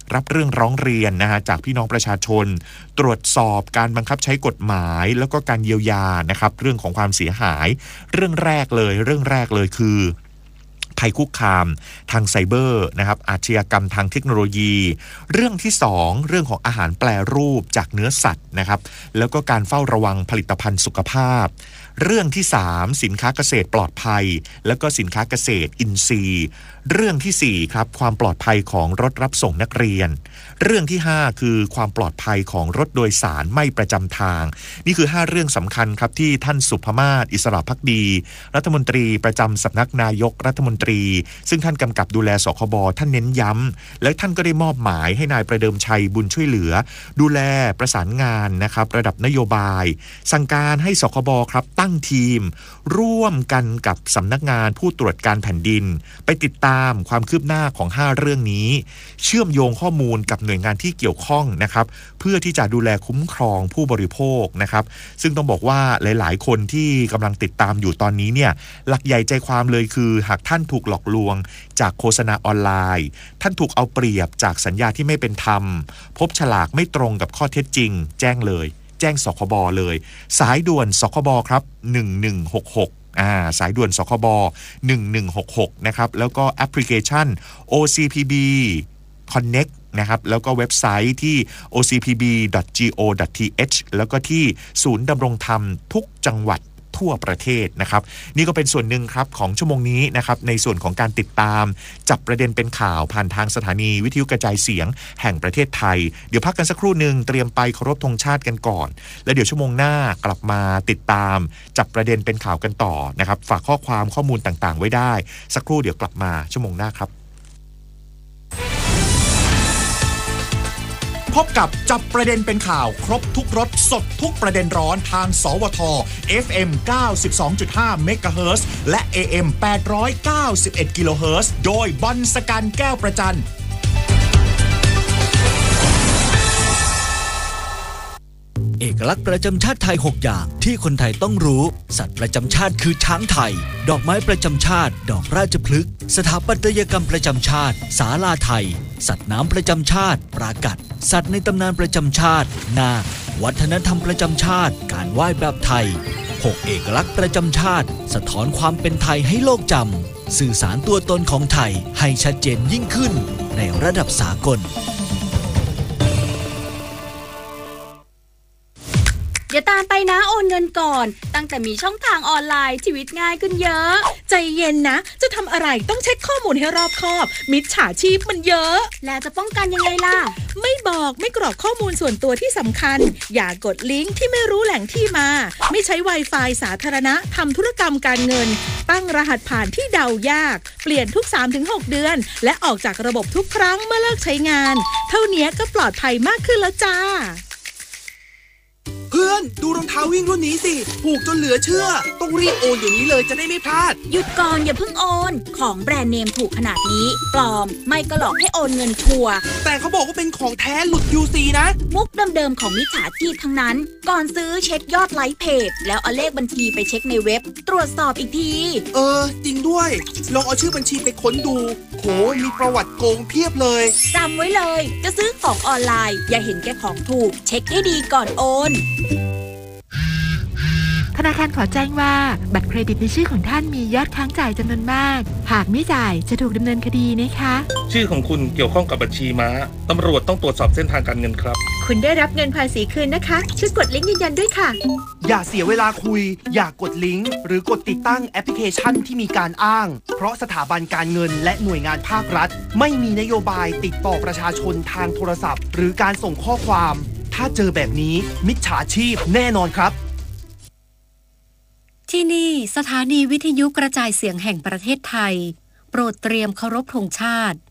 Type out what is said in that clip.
รับเรื่องร้องเรียนนะฮะจากพี่น้องประชาชนตรวจสอบการบังคับใช้กฎหมายแล้วก็การเยียวยานะครับเรื่องของความเสียหายเรื่องแรกเลยคือภัยคุกคามทางไซเบอร์นะครับอาชญากรรมทางเทคโนโลยีเรื่องที่2เรื่องของอาหารแปรรูปจากเนื้อสัตว์นะครับแล้วก็การเฝ้าระวังผลิตภัณฑ์สุขภาพเรื่องที่3สินค้าเกษตรปลอดภัยแล้วก็สินค้าเกษตรอินทรีย์เรื่องที่4ครับความปลอดภัยของรถรับส่งนักเรียนเรื่องที่5คือความปลอดภัยของรถโดยสารไม่ประจำทางนี่คือ5เรื่องสำคัญครับที่ท่านสุภมาศอิสระภักดีรัฐมนตรีประจำสำนักนายกรัฐมนตรีซึ่งท่านกำกับดูแลสคบท่านเน้นย้ำและท่านก็ได้มอบหมายให้นายประเดิมชัยบุญช่วยเหลือดูแลประสานงานนะครับระดับนโยบายสั่งการให้สคบครับตั้งทีมร่วมกันกับสำนักงานผู้ตรวจการแผ่นดินไปติดตามความคืบหน้าของ5เรื่องนี้เชื่อมโยงข้อมูลกับหน่วยงานที่เกี่ยวข้องนะครับเพื่อที่จะดูแลคุ้มครองผู้บริโภคนะครับซึ่งต้องบอกว่าหลายๆคนที่กำลังติดตามอยู่ตอนนี้เนี่ยหลักใหญ่ใจความเลยคือหากท่านถูกหลอกลวงจากโฆษณาออนไลน์ท่านถูกเอาเปรียบจากสัญญาที่ไม่เป็นธรรมพบฉลากไม่ตรงกับข้อเท็จจริงแจ้งสคบเลยสายด่วนสคบครับ1166สายด่วนสคบ1166นะครับแล้วก็แอปพลิเคชัน OCPB Connect นะครับแล้วก็เว็บไซต์ที่ ocpb.go.th แล้วก็ที่ศูนย์ดำรงธรรมทุกจังหวัดทั่วประเทศนะครับนี่ก็เป็นส่วนหนึ่งครับของชั่วโมงนี้นะครับในส่วนของการติดตามจับประเด็นเป็นข่าวผ่านทางสถานีวิทยุกระจายเสียงแห่งประเทศไทยเดี๋ยวพักกันสักครู่นึงเตรียมไปเคารพธงชาติกันก่อนแล้วเดี๋ยวชั่วโมงหน้ากลับมาติดตามจับประเด็นเป็นข่าวกันต่อนะครับฝากข้อมูลต่างๆไว้ได้สักครู่เดี๋ยวกลับมาชั่วโมงหน้าครับพบกับจับประเด็นเป็นข่าวครบทุกรสสดทุกประเด็นร้อนทางสวท FM 92.5 เมกะเฮิรตซ์และ AM 891 กิโลเฮิรตซ์โดยบอลสกันแก้วประจันเอกลักษณ์ประจำชาติไทย6อย่างที่คนไทยต้องรู้สัตว์ประจำชาติคือช้างไทยดอกไม้ประจำชาติดอกราชพฤกษ์สถาปัตยกรรมประจำชาติศาลาไทยสัตว์น้ำประจำชาติปรากัดสัตว์ในตำนานประจำชาตินาควัฒนธรรมประจำชาติการไหว้แบบไทย6เอกลักษณ์ประจำชาติสะท้อนความเป็นไทยให้โลกจำสื่อสารตัวตนของไทยให้ชัดเจนยิ่งขึ้นในระดับสากลอย่าตามไปนะโอนเงินก่อนตั้งแต่มีช่องทางออนไลน์ชีวิตง่ายขึ้นเยอะใจเย็นนะจะทำอะไรต้องเช็คข้อมูลให้รอบคอบมิจฉาชีพมันเยอะแล้วจะป้องกันยังไงล่ะไม่บอกไม่กรอกข้อมูลส่วนตัวที่สำคัญอย่ากดลิงก์ที่ไม่รู้แหล่งที่มาไม่ใช้ Wi-Fi สาธารณะทำธุรกรรมการเงินตั้งรหัสผ่านที่เดายากเปลี่ยนทุก 3-6 เดือนและออกจากระบบทุกครั้งเมื่อเลิกใช้งานเท่านี้ก็ปลอดภัยมากขึ้นแล้วจ้าเพื่อนดูรองเท้าวิ่งรุ่นนี้สิถูกจนเหลือเชื่อต้องรีบโอนเดี๋ยวนี้เลยจะได้ไม่พลาดหยุดก่อนอย่าเพิ่งโอนของแบรนด์เนมถูกขนาดนี้ปลอมไม่ก็หลอกให้โอนเงินชัวร์แต่เขาบอกว่าเป็นของแท้หลุด UC นะมุกเดิมๆของมิจฉาชีพทั้งนั้นก่อนซื้อเช็คยอดไลค์เพจแล้วเอาเลขบัญชีไปเช็คในเว็บตรวจสอบอีกทีจริงด้วยลองเอาชื่อบัญชีไปค้นดูโหมีประวัติโกงเพียบเลยจำไว้เลยจะซื้อของออนไลน์อย่าเห็นแก่ของถูกเช็คให้ดีก่อนโอนธนาคารขอแจ้งว่าบัตรเครดิตในชื่อของท่านมียอดค้างจ่ายจำนวนมากหากไม่จ่ายจะถูกดำเนินคดีนะคะชื่อของคุณเกี่ยวข้องกับบัญชีม้าตำรวจต้องตรวจสอบเส้นทางการเงินครับคุณได้รับเงินภาษีคืนนะคะช่วยกดลิงก์ยืนยันด้วยค่ะอย่าเสียเวลาคุยอย่ากดลิงก์หรือกดติดตั้งแอปพลิเคชันที่มีการอ้างเพราะสถาบันการเงินและหน่วยงานภาครัฐไม่มีนโยบายติดต่อประชาชนทางโทรศัพท์หรือการส่งข้อความถ้าเจอแบบนี้มิจฉาชีพแน่นอนครับที่นี่สถานีวิทยุกระจายเสียงแห่งประเทศไทยโปรดเตรียมเคารพธงชาติ